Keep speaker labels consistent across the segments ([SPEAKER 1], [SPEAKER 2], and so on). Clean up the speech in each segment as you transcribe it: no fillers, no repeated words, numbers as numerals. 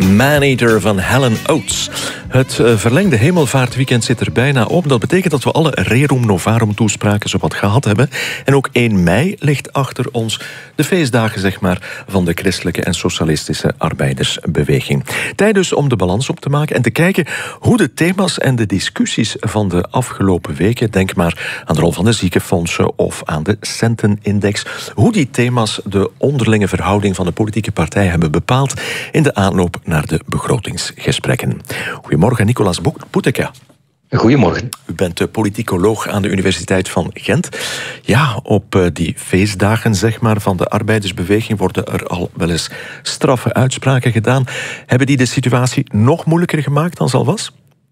[SPEAKER 1] Maneater van Helen Oates. Het verlengde hemelvaartweekend zit er bijna op. Dat betekent dat we alle Rerum Novarum toespraken zowat gehad hebben. En ook 1 mei ligt achter ons, de feestdagen zeg maar van de christelijke en socialistische arbeidersbeweging. Tijd dus om de balans op te maken en te kijken hoe de thema's en de discussies van de afgelopen weken, denk maar aan de rol van de ziekenfondsen of aan de centenindex, hoe die thema's de onderlinge verhouding van de politieke partijen hebben bepaald in de aanloop naar de begrotingsgesprekken. Goedemorgen, Nicolas Poeteka.
[SPEAKER 2] Goedemorgen.
[SPEAKER 1] U bent politicoloog aan de Universiteit van Gent. Ja, op die feestdagen zeg maar, van de arbeidersbeweging worden er al wel eens straffe uitspraken gedaan. Hebben die de situatie nog moeilijker gemaakt dan ze al was?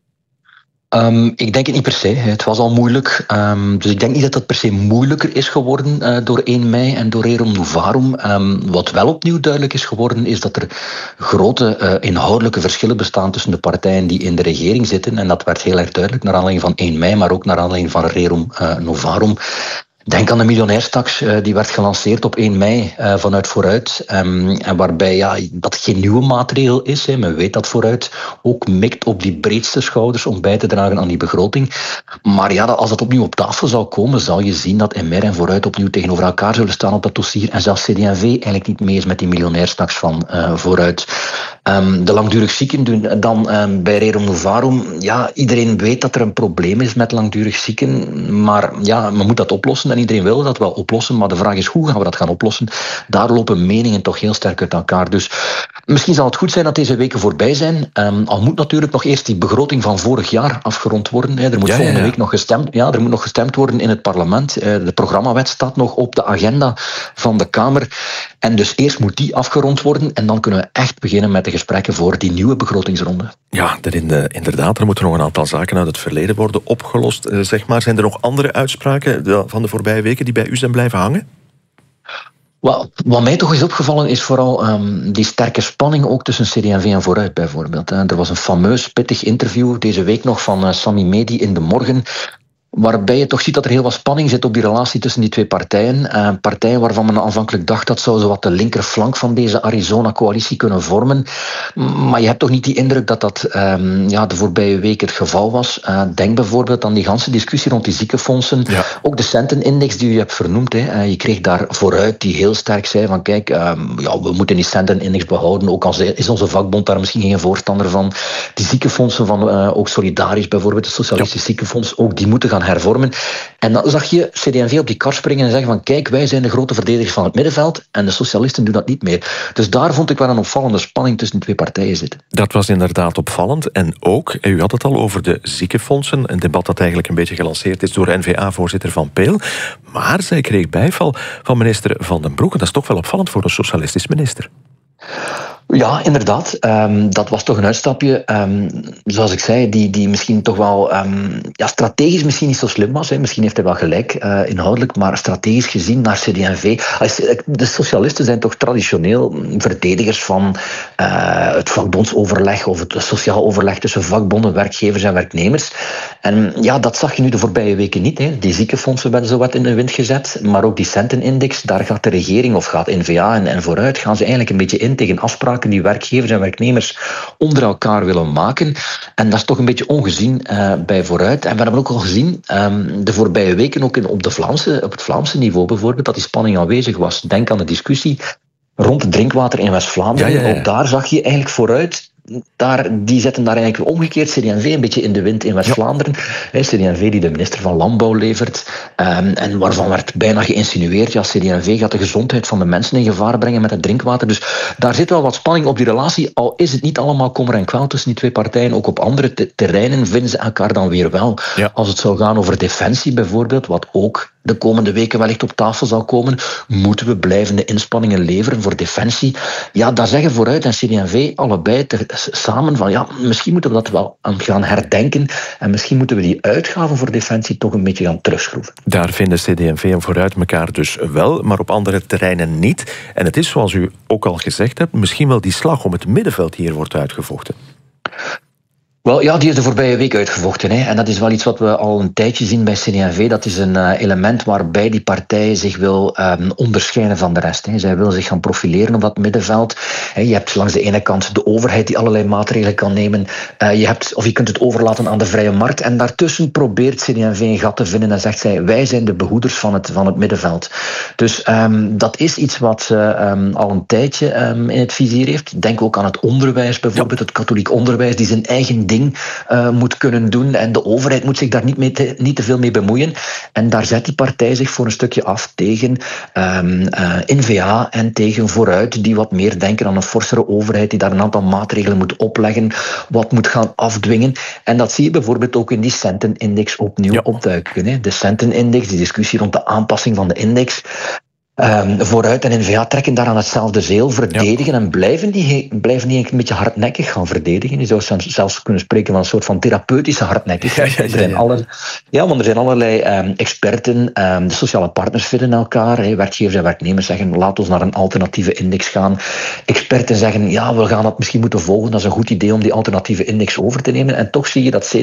[SPEAKER 2] Ik denk het niet per se. Het was al moeilijk. Dus ik denk niet dat het per se moeilijker is geworden door 1 mei en door Rerum Novarum. Wat wel opnieuw duidelijk is geworden, is dat er grote inhoudelijke verschillen bestaan tussen de partijen die in de regering zitten. En dat werd heel erg duidelijk naar aanleiding van 1 mei, maar ook naar aanleiding van Rerum Novarum. Denk aan de miljonairstaks, die werd gelanceerd op 1 mei vanuit Vooruit. En waarbij dat geen nieuwe maatregel is. Men weet dat Vooruit ook mikt op die breedste schouders om bij te dragen aan die begroting. Maar ja, als dat opnieuw op tafel zou komen, zal je zien dat MR en Vooruit opnieuw tegenover elkaar zullen staan op dat dossier. En zelfs CD&V eigenlijk niet mee is met die miljonairstaks van Vooruit. De langdurig zieken doen dan bij Rerum Novarum. Ja, iedereen weet dat er een probleem is met langdurig zieken. Maar ja, men moet dat oplossen. En iedereen wil dat wel oplossen, maar de vraag is hoe gaan we dat gaan oplossen? Daar lopen meningen toch heel sterk uit elkaar. Dus misschien zal het goed zijn dat deze weken voorbij zijn. Al moet natuurlijk nog eerst die begroting van vorig jaar afgerond worden. Er moet volgende week nog gestemd. Ja, er moet nog gestemd worden in het parlement. De programmawet staat nog op de agenda van de Kamer. En dus eerst moet die afgerond worden en dan kunnen we echt beginnen met de gesprekken voor die nieuwe begrotingsronde.
[SPEAKER 1] Ja, inderdaad, er moeten nog een aantal zaken uit het verleden worden opgelost. Zeg maar, zijn er nog andere uitspraken van de voorbije weken die bij u zijn blijven hangen?
[SPEAKER 2] Wat mij toch is opgevallen is vooral die sterke spanning ook tussen CD&V en Vooruit bijvoorbeeld. Er was een fameus pittig interview deze week nog van Sami Medi in De Morgen, waarbij je toch ziet dat er heel wat spanning zit op die relatie tussen die twee partijen. Partijen waarvan men aanvankelijk dacht dat zou zowat de linkerflank van deze Arizona-coalitie kunnen vormen. Maar je hebt toch niet die indruk dat dat de voorbije week het geval was. Denk bijvoorbeeld aan die ganse discussie rond die ziekenfondsen. Ja. Ook de centenindex die u hebt vernoemd. Je kreeg daar Vooruit die heel sterk zei van kijk, we moeten die centenindex behouden. Ook al is onze vakbond daar misschien geen voorstander van. Die ziekenfondsen van ook Solidarisch bijvoorbeeld, het Socialistisch Ziekenfonds, ook die moeten gaan hervormen. En dan zag je CD&V op die kar springen en zeggen van kijk, wij zijn de grote verdedigers van het middenveld en de socialisten doen dat niet meer. Dus daar vond ik wel een opvallende spanning tussen de twee partijen zitten.
[SPEAKER 1] Dat was inderdaad opvallend. En ook, u had het al over de ziekenfondsen, een debat dat eigenlijk een beetje gelanceerd is door N-VA-voorzitter Van Peel. Maar zij kreeg bijval van minister Van den Broek. En dat is toch wel opvallend voor een socialistisch minister.
[SPEAKER 2] Ja, inderdaad. Dat was toch een uitstapje, zoals ik zei, die misschien toch wel strategisch misschien niet zo slim was. Misschien heeft hij wel gelijk inhoudelijk, maar strategisch gezien naar CD&V. De socialisten zijn toch traditioneel verdedigers van het vakbondsoverleg of het sociaal overleg tussen vakbonden, werkgevers en werknemers. En ja, dat zag je nu de voorbije weken niet. Die ziekenfondsen werden zo wat in de wind gezet, maar ook die centenindex, daar gaat de regering of gaat N-VA en Vooruit, gaan ze eigenlijk een beetje in tegen afspraken die werkgevers en werknemers onder elkaar willen maken. En dat is toch een beetje ongezien bij Vooruit. En we hebben ook al gezien de voorbije weken ook op het Vlaamse niveau bijvoorbeeld, dat die spanning aanwezig was. Denk aan de discussie rond het drinkwater in West-Vlaanderen. Ja. Ook daar zag je eigenlijk Vooruit. Die zetten daar eigenlijk omgekeerd CD&V een beetje in de wind in West-Vlaanderen. CD&V die de minister van Landbouw levert. En waarvan werd bijna geïnsinueerd, CD&V gaat de gezondheid van de mensen in gevaar brengen met het drinkwater. Dus daar zit wel wat spanning op die relatie. Al is het niet allemaal kommer en kwel tussen die twee partijen. Ook op andere terreinen vinden ze elkaar dan weer wel. Ja. Als het zou gaan over defensie bijvoorbeeld, wat ook de komende weken wellicht op tafel zal komen, moeten we blijvende inspanningen leveren voor defensie. Ja, daar zeggen Vooruit en CD&V allebei samen van misschien moeten we dat wel gaan herdenken en misschien moeten we die uitgaven voor defensie toch een beetje gaan terugschroeven.
[SPEAKER 1] Daar vinden CD&V en Vooruit elkaar dus wel, maar op andere terreinen niet. En het is, zoals u ook al gezegd hebt, misschien wel die slag om het middenveld hier wordt uitgevochten.
[SPEAKER 2] Wel, ja, die is de voorbije week uitgevochten. Hè. En dat is wel iets wat we al een tijdje zien bij CD&V. Dat is een element waarbij die partij zich wil onderscheiden van de rest. Hè. Zij willen zich gaan profileren op dat middenveld. Je hebt langs de ene kant de overheid die allerlei maatregelen kan nemen. Je kunt het overlaten aan de vrije markt. En daartussen probeert CD&V een gat te vinden en zegt zij, wij zijn de behoeders van het middenveld. Dus dat is iets wat ze al een tijdje in het vizier heeft. Denk ook aan het onderwijs bijvoorbeeld, het katholiek onderwijs, die zijn eigen ding moet kunnen doen en de overheid moet zich daar niet te veel mee bemoeien. En daar zet die partij zich voor een stukje af tegen N-VA en tegen Vooruit, die wat meer denken aan een forsere overheid, die daar een aantal maatregelen moet opleggen, wat moet gaan afdwingen. En dat zie je bijvoorbeeld ook in die Centenindex opnieuw opduiken. Hè. De Centenindex, die discussie rond de aanpassing van de index. Vooruit en N-VA trekken daar aan hetzelfde zeel, verdedigen en blijven die een beetje hardnekkig gaan verdedigen. Je zou zelfs kunnen spreken van een soort van therapeutische hardnekkigheid. Want er zijn allerlei experten, de sociale partners vinden elkaar, werkgevers en werknemers zeggen, laat ons naar een alternatieve index gaan. Experten zeggen, ja, we gaan dat misschien moeten volgen, dat is een goed idee om die alternatieve index over te nemen. En toch zie je dat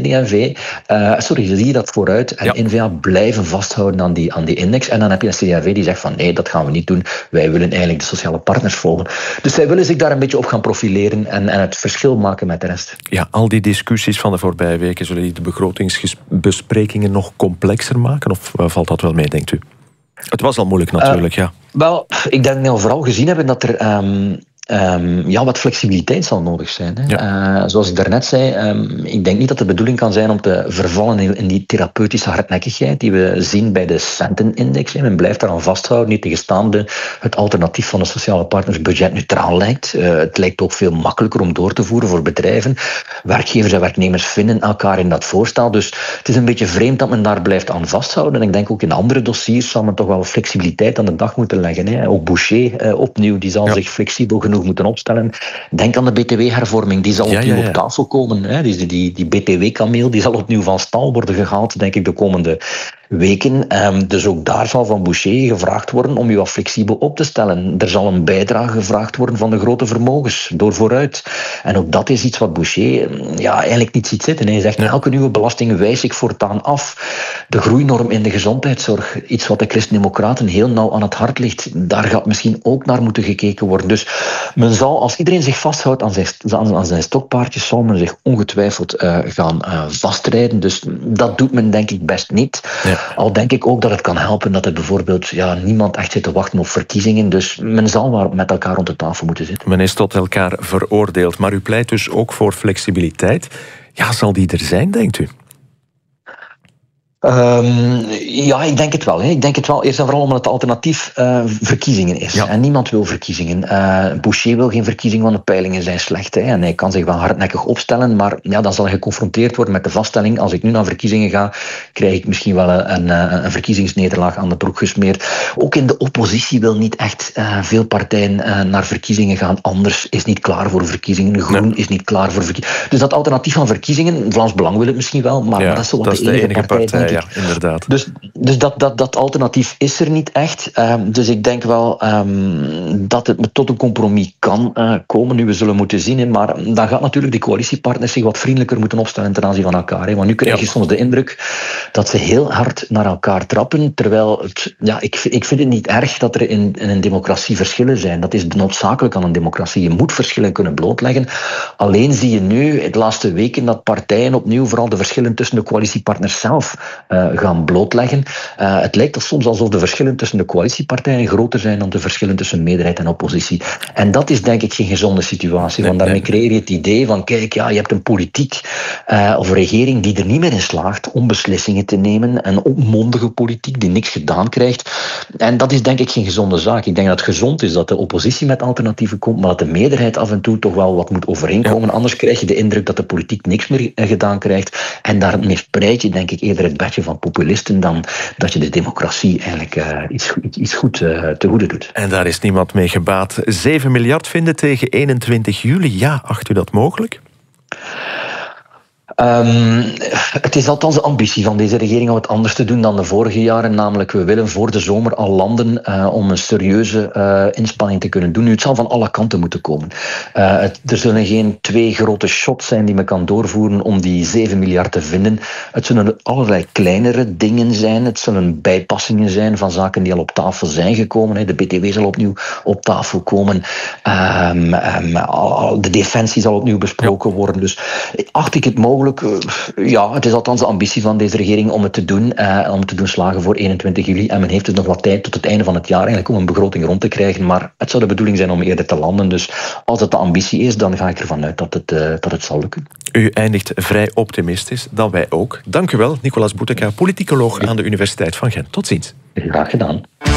[SPEAKER 2] zie je dat Vooruit en N-VA blijven vasthouden aan die index. En dan heb je een CD&V die zegt van, nee, dat gaan we niet doen. Wij willen eigenlijk de sociale partners volgen. Dus zij willen zich daar een beetje op gaan profileren en het verschil maken met de rest.
[SPEAKER 1] Ja, al die discussies van de voorbije weken, zullen die de begrotingsbesprekingen nog complexer maken? Of valt dat wel mee, denkt u? Het was al moeilijk natuurlijk, ja.
[SPEAKER 2] Wel, ik denk dat we vooral gezien hebben dat er wat flexibiliteit zal nodig zijn. Hè. Ja. Zoals ik daarnet zei, ik denk niet dat de bedoeling kan zijn om te vervallen in die therapeutische hardnekkigheid die we zien bij de Centenindex. Men blijft daaraan vasthouden, niet tegenstaande het alternatief van de sociale partners budgetneutraal lijkt. Het lijkt ook veel makkelijker om door te voeren voor bedrijven. Werkgevers en werknemers vinden elkaar in dat voorstel. Dus het is een beetje vreemd dat men daar blijft aan vasthouden. En ik denk ook in andere dossiers zal men toch wel flexibiliteit aan de dag moeten leggen. Hè. Ook Boucher opnieuw, die zal zich flexibel genoeg moeten opstellen. Denk aan de BTW-hervorming, die zal opnieuw op tafel komen. Hè. Die BTW-kameel die zal opnieuw van stal worden gehaald, denk ik, de komende weken. Dus ook daar zal van Boucher gevraagd worden om je wat flexibel op te stellen. Er zal een bijdrage gevraagd worden van de grote vermogens, door Vooruit. En ook dat is iets wat Boucher eigenlijk niet ziet zitten. Hij zegt, elke nieuwe belasting wijs ik voortaan af. De groeinorm in de gezondheidszorg, iets wat de Christen-Democraten heel nauw aan het hart ligt, daar gaat misschien ook naar moeten gekeken worden. Dus men zal, als iedereen zich vasthoudt aan zijn stokpaardjes, zal men zich ongetwijfeld gaan vastrijden. Dus dat doet men denk ik best niet. Ja. Al denk ik ook dat het kan helpen dat er bijvoorbeeld niemand echt zit te wachten op verkiezingen. Dus men zal met elkaar rond de tafel moeten zitten.
[SPEAKER 1] Men is tot elkaar veroordeeld. Maar u pleit dus ook voor flexibiliteit. Ja, zal die er zijn, denkt u?
[SPEAKER 2] Ik denk het wel. Hè. Ik denk het wel eerst en vooral omdat het alternatief verkiezingen is. Ja. En niemand wil verkiezingen. Boucher wil geen verkiezingen, want de peilingen zijn slecht. Hè. En hij kan zich wel hardnekkig opstellen, maar dan zal hij geconfronteerd worden met de vaststelling, als ik nu naar verkiezingen ga, krijg ik misschien wel een verkiezingsnederlaag aan de broek gesmeerd. Ook in de oppositie wil niet echt veel partijen naar verkiezingen gaan. Anders is niet klaar voor verkiezingen. Groen is niet klaar voor verkiezingen. Dus dat alternatief van verkiezingen, Vlaams Belang wil het misschien wel, maar dat is zo wat de enige partij.
[SPEAKER 1] Ja, inderdaad.
[SPEAKER 2] Dus dat alternatief is er niet echt. Dus ik denk wel dat het tot een compromis kan komen. Nu, we zullen moeten zien. Hè, maar dan gaat natuurlijk de coalitiepartners zich wat vriendelijker moeten opstellen ten aanzien van elkaar. Hè. Want nu krijg je soms de indruk dat ze heel hard naar elkaar trappen. Terwijl, ik vind het niet erg dat er in een democratie verschillen zijn. Dat is noodzakelijk aan een democratie. Je moet verschillen kunnen blootleggen. Alleen zie je nu, de laatste weken, dat partijen opnieuw vooral de verschillen tussen de coalitiepartners zelf gaan blootleggen. Het lijkt soms alsof de verschillen tussen de coalitiepartijen groter zijn dan de verschillen tussen meerderheid en oppositie. En dat is denk ik geen gezonde situatie, want daarmee creëer je het idee van, kijk, je hebt een politiek of een regering die er niet meer in slaagt om beslissingen te nemen, een onmondige politiek die niks gedaan krijgt. En dat is denk ik geen gezonde zaak. Ik denk dat het gezond is dat de oppositie met alternatieven komt, maar dat de meerderheid af en toe toch wel wat moet overeenkomen. Ja. Anders krijg je de indruk dat de politiek niks meer gedaan krijgt. En daarmee spreid je denk ik eerder het bedje van populisten dan dat je de democratie eigenlijk iets goed te goede doet.
[SPEAKER 1] En daar is niemand mee gebaat. 7 miljard vinden tegen 21 juli. Ja, acht u dat mogelijk?
[SPEAKER 2] Het is althans de ambitie van deze regering om het anders te doen dan de vorige jaren. Namelijk, we willen voor de zomer al landen om een serieuze inspanning te kunnen doen. Nu, het zal van alle kanten moeten komen. Er zullen geen 2 grote shots zijn die men kan doorvoeren om die 7 miljard te vinden. Het zullen allerlei kleinere dingen zijn. Het zullen bijpassingen zijn van zaken die al op tafel zijn gekomen. De BTW zal opnieuw op tafel komen. De defensie zal opnieuw besproken worden. Dus acht ik het mogelijk. Ja, het is althans de ambitie van deze regering om het te doen. Om het te doen slagen voor 21 juli. En men heeft dus nog wat tijd tot het einde van het jaar eigenlijk om een begroting rond te krijgen. Maar het zou de bedoeling zijn om eerder te landen. Dus als het de ambitie is, dan ga ik ervan uit dat het zal lukken.
[SPEAKER 1] U eindigt vrij optimistisch, dan wij ook. Dank u wel, Nicolas Bouteka, politicoloog aan de Universiteit van Gent. Tot ziens.
[SPEAKER 2] Graag gedaan.